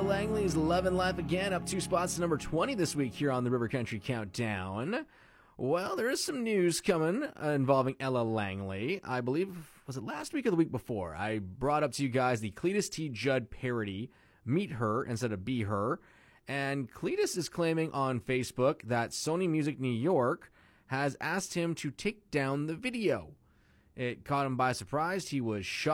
Ella Langley's Love and Life Again, up 2 spots to number 20 this week here on the River Country Countdown. Well, there is some news coming involving Ella Langley. I believe, was it last week or the week before? I brought up to you guys the Cletus T. Judd parody, Meet Her instead of Be Her. And Cletus is claiming on Facebook that Sony Music New York has asked him to take down the video. It caught him by surprise. He was shocked.